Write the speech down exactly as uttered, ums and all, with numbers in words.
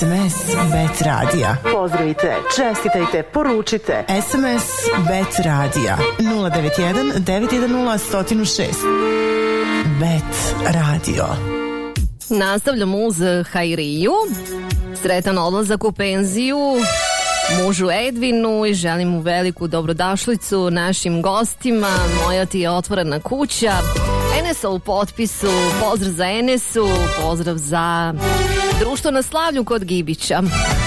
S M S Bet Radija. Pozdravite, čestitajte, poručite. S M S Bet Radija nula devet jedan devet jedan nula jedan zero šest. Bet Radio. Nastavljamo uz Hajriju. Sretan odlazak u penziju mužu Edvinu i želim mu veliku dobrodošlicu našim gostima. Moja ti je otvorena kuća. Enesa u potpisu, pozdrav za Enesu, pozdrav za društvo na slavlju kod Gibića.